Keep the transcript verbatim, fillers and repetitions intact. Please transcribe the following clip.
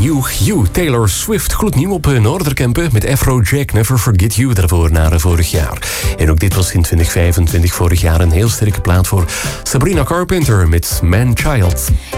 You, You, Taylor Swift. Gloednieuw op Noorderkempen met Afrojack, Never Forget You daarvoor naar vorig jaar. En ook dit was in twintig vijfentwintig vorig jaar een heel sterke plaat voor Sabrina Carpenter met Man Child.